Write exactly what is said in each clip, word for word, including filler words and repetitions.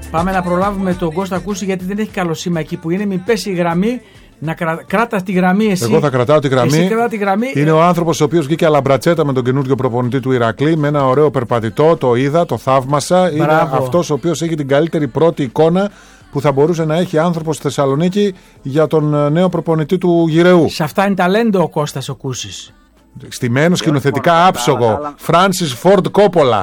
Πάμε να προλάβουμε τον Κώστα Κούση, γιατί δεν έχει καλό σήμα εκεί που είναι. Μην πέσει η γραμμή. Να κρα... κράτα τη γραμμή εσύ. Εγώ θα κρατάω τη γραμμή. Εσύ κρατά τη γραμμή. Είναι ο άνθρωπος ο οποίος βγήκε αλαμπρατσέτα με τον καινούργιο προπονητή του Ηρακλή, με ένα ωραίο περπατητό. Το είδα, το θαύμασα. Μπράβο. Είναι αυτός ο οποίος έχει την καλύτερη πρώτη εικόνα που θα μπορούσε να έχει άνθρωπος στη Θεσσαλονίκη για τον νέο προπονητή του Γυρεού. Σε αυτά είναι ταλέντο ο Κώστας ο Κούσης. Στημένο σκηνοθετικά άψογο. Φράνσις Φόρντ Κόπολα.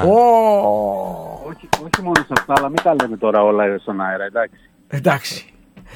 Όχι, όχι μόνο σε αυτά, αλλά μην τα λέμε τώρα όλα στον αέρα, εντάξει. Εντάξει.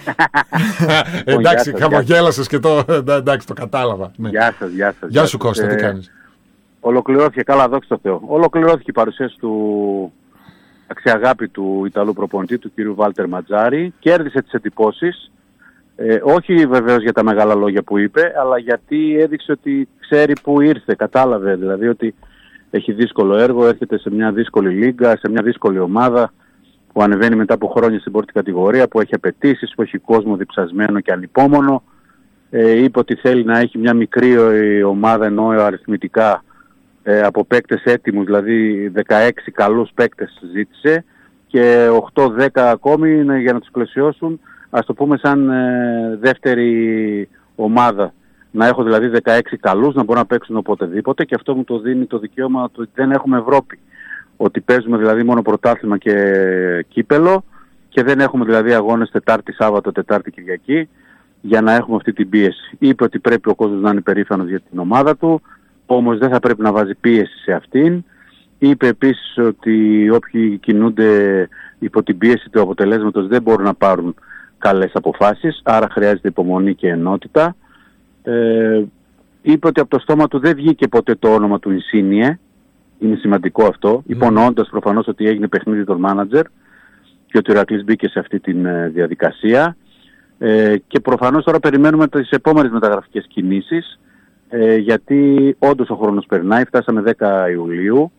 Εντάξει, χαμογέλασες και το, εντάξει, το κατάλαβα. Ναι. Γεια σας, γεια σας. Γεια σου Κώστα, ε, τι κάνεις? Ολοκληρώθηκε, καλά, δόξα τω Θεώ. Ολοκληρώθηκε η παρουσίαση του αξιαγάπη του Ιταλού προπονητή, του κύριου Βάλτερ Ματζάρη. Κέρδισε τις εντυπώσεις. Ε, όχι βεβαίως για τα μεγάλα λόγια που είπε, αλλά γιατί έδειξε ότι ξέρει που ήρθε, κατάλαβε δηλαδή ότι έχει δύσκολο έργο, έρχεται σε μια δύσκολη λίγκα, σε μια δύσκολη ομάδα που ανεβαίνει μετά από χρόνια στην πρώτη κατηγορία, που έχει απαιτήσεις, που έχει κόσμο διψασμένο και ανυπόμονο. Ε, είπε ότι θέλει να έχει μια μικρή ομάδα, ενώ αριθμητικά ε, από παίκτες έτοιμους, δηλαδή δεκαέξι καλούς παίκτες ζήτησε και οκτώ δέκα ακόμη για να τους πλαισιώσουν, ας το πούμε σαν ε, δεύτερη ομάδα. Να έχω δηλαδή δεκαέξι καλούς, να μπορούν να παίξουν οποτεδήποτε, και αυτό μου το δίνει το δικαίωμα ότι δεν έχουμε Ευρώπη. Ότι παίζουμε δηλαδή μόνο πρωτάθλημα και κύπελο και δεν έχουμε δηλαδή αγώνες Τετάρτη, Σάββατο, Τετάρτη, Κυριακή για να έχουμε αυτή την πίεση. Είπε ότι πρέπει ο κόσμος να είναι περήφανος για την ομάδα του, όμως δεν θα πρέπει να βάζει πίεση σε αυτήν. Είπε επίσης ότι όποιοι κινούνται υπό την πίεση του αποτελέσματος δεν μπορούν να πάρουν καλές αποφάσεις, άρα χρειάζεται υπομονή και ενότητα. Ε, είπε ότι από το στόμα του δεν βγήκε ποτέ το όνομα του Ινσίνιε. Είναι σημαντικό αυτό, mm. υπονοώντας προφανώς ότι έγινε παιχνίδι των μάνατζερ και ότι ο Ηρακλής μπήκε σε αυτή τη ε, διαδικασία. Ε, και προφανώς τώρα περιμένουμε τις επόμενες μεταγραφικές κινήσεις, ε, γιατί όντως ο χρόνος περνάει, φτάσαμε δέκα Ιουλίου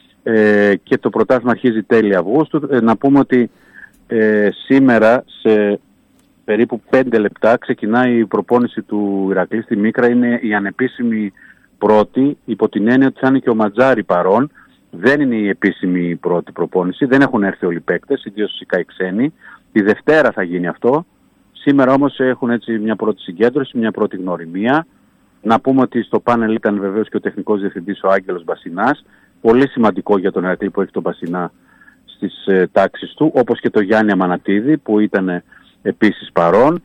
ε, και το πρωτάθλημα αρχίζει τέλη Αυγούστου. Ε, να πούμε ότι ε, σήμερα σε περίπου πέντε λεπτά ξεκινάει η προπόνηση του Ηρακλή στη Μίκρα. Είναι η ανεπίσημη πρώτη, υπό την έννοια ότι θα είναι και ο Ματζάρη παρόν. Δεν είναι η επίσημη πρώτη προπόνηση, δεν έχουν έρθει όλοι οι παίκτες, ιδίως οι καηξένοι. Τη Δευτέρα θα γίνει αυτό. Σήμερα όμως έχουν έτσι μια πρώτη συγκέντρωση, μια πρώτη γνωριμία. Να πούμε ότι στο πάνελ ήταν βεβαίως και ο τεχνικός διευθυντής ο Άγγελος Μπασινάς. Πολύ σημαντικό για τον Ηρακλή που έχει τον Μπασινά στις ε, τάξεις του, όπως και το Γιάννη Αμανατίδη που ήταν επίσης παρόν.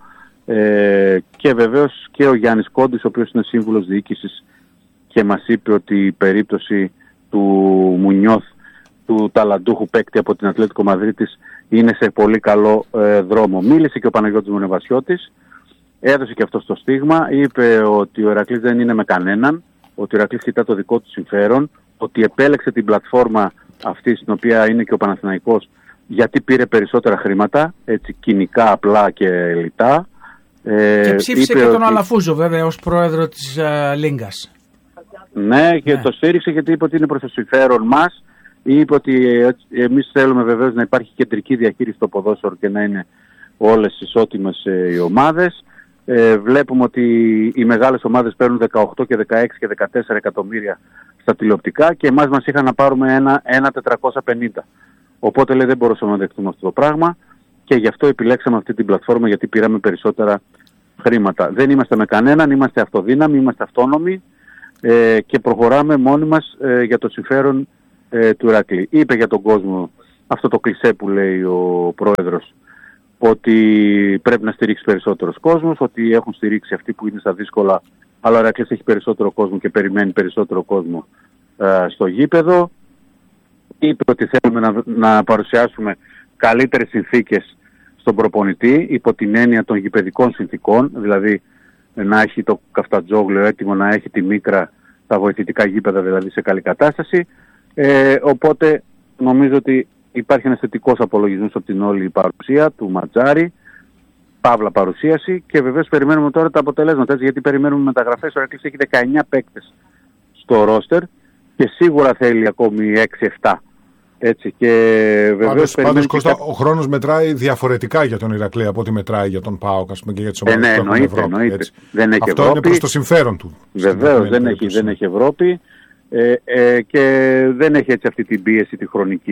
Ε, και βεβαίως και ο Γιάννης Κόντης, ο οποίος είναι σύμβουλος διοίκησης και μας είπε ότι η περίπτωση του Μουνιώθ, του ταλαντούχου παίκτη από την Ατλέτικο Μαδρίτης, είναι σε πολύ καλό ε, δρόμο. Μίλησε και ο Παναγιώτης Μονεβασιώτης, έδωσε και αυτό το στίγμα, είπε ότι ο Ηρακλής δεν είναι με κανέναν, ότι ο Ηρακλής κοιτά το δικό του συμφέρον, ότι επέλεξε την πλατφόρμα αυτή στην οποία είναι και ο Παναθηναϊκός γιατί πήρε περισσότερα χρήματα, έτσι κοινικά, απλά και λιτά. Ε, και ψήφισε και τον ότι... Αλαφούζο βέβαια ως πρόεδρο της uh, Λίγκας. Ναι, και ναι. Το στήριξε γιατί είπε ότι είναι προς το συμφέρον μας. Είπε ότι εμείς θέλουμε βεβαίως να υπάρχει κεντρική διαχείριση στο ποδόσφαιρο και να είναι όλες ισότιμες ε, οι ομάδες. Ε, βλέπουμε ότι οι μεγάλες ομάδες παίρνουν δεκαοκτώ και δεκαέξι και δεκατέσσερα εκατομμύρια στα τηλεοπτικά και εμάς μας είχαν να πάρουμε ένα, ένα τετρακόσια πενήντα. Οπότε λέει δεν μπορούσαμε να δεχτούμε αυτό το πράγμα και γι' αυτό επιλέξαμε αυτή την πλατφόρμα, γιατί πήραμε περισσότερα χρήματα. Δεν είμαστε με κανέναν, είμαστε αυτοδύναμοι, είμαστε αυτόνομοι ε, και προχωράμε μόνοι μας ε, για το συμφέρον ε, του Ηρακλή. Είπε για τον κόσμο αυτό το κλισέ που λέει ο πρόεδρος, ότι πρέπει να στηρίξει περισσότερος κόσμος, ότι έχουν στηρίξει αυτοί που είναι στα δύσκολα, αλλά ο Ηρακλής έχει περισσότερο κόσμο και περιμένει περισσότερο κόσμο ε, στο γήπεδο. Είπε ότι θέλουμε να, να παρουσιάσουμε καλύτερες συνθήκες στον προπονητή υπό την έννοια των γηπεδικών συνθήκων, δηλαδή να έχει το Καφτατζόγλιο έτοιμο, να έχει τη Μίκρα, τα βοηθητικά γήπεδα δηλαδή σε καλή κατάσταση. Ε, οπότε νομίζω ότι υπάρχει ένας θετικός απολογισμός από την όλη παρουσία του Ματζάρη, παύλα παρουσίαση, και βεβαίως περιμένουμε τώρα τα αποτελέσματα, έτσι, γιατί περιμένουμε μεταγραφές. Ο Ηρακλής έχει δεκαεννιά παίκτες στο ρόστερ και σίγουρα θέλει ακόμη έξι εφτά. Έτσι, και πάντως, πάντως Κώστα, και... ο χρόνος μετράει διαφορετικά για τον Ηρακλή από ό,τι μετράει για τον ΠΑΟΚ και για τις ομάδες ε, ναι, που έχουν Ευρώπη. Εννοείται. Δεν έχει Αυτό Ευρώπη. Είναι προς το συμφέρον του. Βεβαίως δεν έχει, δεν έχει Ευρώπη ε, ε, και δεν έχει έτσι αυτή την πίεση τη χρονική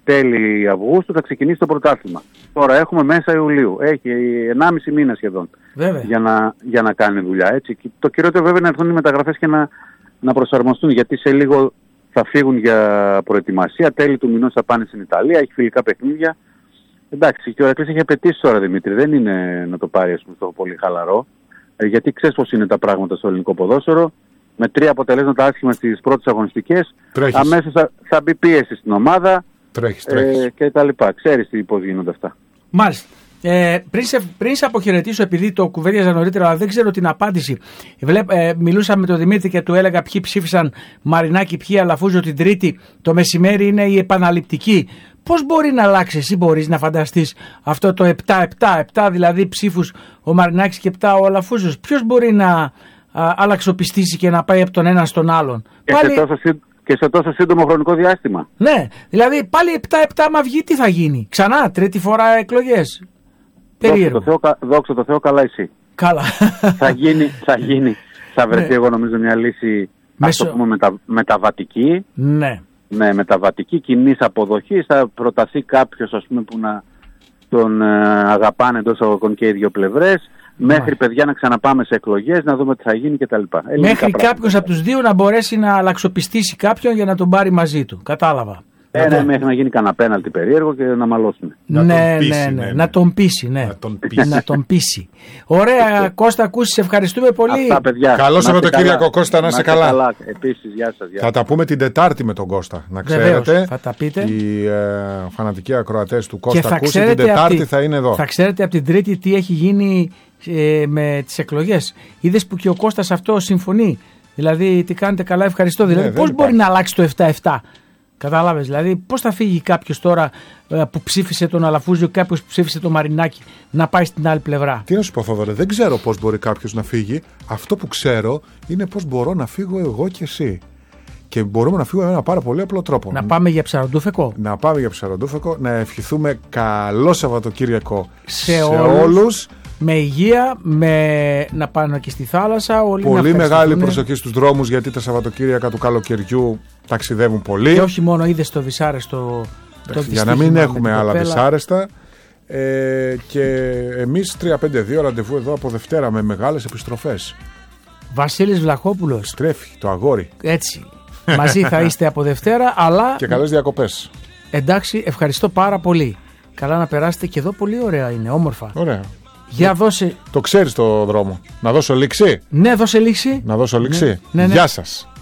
τέλη Αυγούστου θα ξεκινήσει το πρωτάθλημα. Τώρα έχουμε μέσα Ιουλίου. Έχει ενάμιση μήνα σχεδόν για να, για να κάνει δουλειά. Έτσι. Και το κυριότερο βέβαια είναι να έρθουν οι μεταγραφές και να, να προσαρμοστούν, γιατί σε λίγο θα φύγουν για προετοιμασία. Τέλη του μηνός θα πάνε στην Ιταλία, έχει φιλικά παιχνίδια. Εντάξει, και ο Ηρακλής έχει απαιτήσει τώρα, Δημήτρη. Δεν είναι να το πάρει, ας πούμε, στο πολύ χαλαρό. Ε, γιατί ξέρεις πώς είναι τα πράγματα στο ελληνικό ποδόσφαιρο. Με τρία αποτελέσματα άσχημα στις πρώτες αγωνιστικές, αμέσως θα, θα μπει πίεση στην ομάδα. Τρέχεις, τρέχεις. Ε, και τα λοιπά. Ξέρεις πώς γίνονται αυτά. Μάλιστα. Ε, πριν, σε, πριν σε αποχαιρετήσω, επειδή το κουβέντιαζα νωρίτερα, αλλά δεν ξέρω την απάντηση. Βλέπ, ε, μιλούσα με τον Δημήτρη και του έλεγα ποιοι ψήφισαν Μαρινάκη, ποιοι Αλαφούζο την Τρίτη. Το μεσημέρι είναι η επαναληπτική. Πώς μπορεί να αλλάξει, εσύ μπορείς να φανταστείς αυτό το επτά επτά, επτά δηλαδή ψήφους ο Μαρινάκης και επτά ο Αλαφούζος? Ποιος μπορεί να α, αλλαξοπιστήσει και να πάει από τον ένα στον άλλον? Και, πάλι... σε τόσο, και σε τόσο σύντομο χρονικό διάστημα. Ναι, δηλαδή πάλι επτά επτά μα βγει, τι θα γίνει? Ξανά, τρίτη φορά εκλογές. Περίεργο. Δόξα τω Θεώ, δόξα τω Θεώ, καλά εσύ. Καλά. θα γίνει, θα γίνει, θα βρεθεί, ναι, εγώ νομίζω μια λύση, Μέσω... ας το πούμε, μετα, μεταβατική. Ναι. Ναι, μεταβατική, κοινής αποδοχής. Θα προταθεί κάποιος, ας πούμε, που να τον ε, αγαπάνε εντός αγωγικών και οι δύο πλευρές. Μέχρι, yeah, παιδιά, να ξαναπάμε σε εκλογές, να δούμε τι θα γίνει κτλ. Μέχρι κάποιος από τους δύο να μπορέσει να αλλαξοπιστήσει κάποιον για να τον πάρει μαζί του. Κατάλαβα. Ε, ναι, μέχρι να γίνει κανένα πέναλτι περίεργο και να μαλώσουν. Ναι, ναι, ναι, ναι, να τον πείσει, ναι. Να τον πείσει. να τον πείσει. Ωραία, Κώστα, ακούσεις, ευχαριστούμε πολύ. Αυτά, παιδιά. Καλό Σαββατοκύριακο, Κώστα, να είσαι καλά. καλά. Επίσης, γεια σας. Γεια. Θα τα πούμε την Τετάρτη με τον Κώστα, να ξέρετε. Βεβαίως, θα τα πείτε. Οι ε, φανατικοί ακροατές του Κώστα Κούση την Τετάρτη τη, θα είναι εδώ. Θα ξέρετε από την Τρίτη τι έχει γίνει ε, με τις εκλογές. Είδες που και ο Κώστας αυτό συμφωνεί. Δηλαδή, τι κάνετε καλά, ευχαριστώ. Δηλαδή, ναι, πώς μπορεί να αλλάξει το επτά επτά? Κατάλαβες, δηλαδή πώς θα φύγει κάποιος τώρα που ψήφισε τον Αλαφούζιο, κάποιος που ψήφισε τον Μαρινάκη, να πάει στην άλλη πλευρά? Τι να σου πω, Θόδωρε, δεν ξέρω πώς μπορεί κάποιος να φύγει. Αυτό που ξέρω είναι πώς μπορώ να φύγω εγώ και εσύ. Και μπορούμε να φύγουμε με ένα πάρα πολύ απλό τρόπο. Να πάμε για ψαροντούφεκο. Να πάμε για ψαροντούφεκο, να ευχηθούμε καλό Σαββατοκύριακο σε, σε όλους. όλους. Με υγεία, με να πάνε και στη θάλασσα. Όλοι πολύ να μεγάλη προσοχή στους δρόμους, γιατί τα Σαββατοκύριακα του καλοκαιριού ταξιδεύουν πολύ. Και όχι μόνο, είδες το δυσάρεστο. Το για να μην έχουμε άλλα δυσάρεστα. Ε, και εμείς τρία πέντε δύο ραντεβού εδώ από Δευτέρα με μεγάλες επιστροφές. Βασίλης Βλαχόπουλος. Στρέφει το αγόρι. Έτσι. Μαζί θα είστε από Δευτέρα, αλλά. Και καλές διακοπές. Εντάξει, ευχαριστώ πάρα πολύ. Καλά να περάσετε και εδώ, πολύ ωραία είναι, όμορφα. Ωραία. Για δώσε... Το ξέρεις το δρόμο. Να δώσω λήξη. Ναι, δώσε λήξη. Να δώσω λήξη. Ναι, ναι, ναι. Γεια σας.